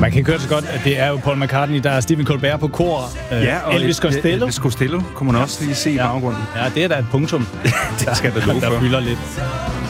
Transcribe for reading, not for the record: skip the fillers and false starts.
Man kan høre så godt, at det er jo Paul McCartney, der er Stephen Colbert på kor. Ja, og Elvis Costello. Elvis Costello kunne man også lige se i baggrunden. Ja, det er da et punktum, Det skal der love for. der fylder lidt.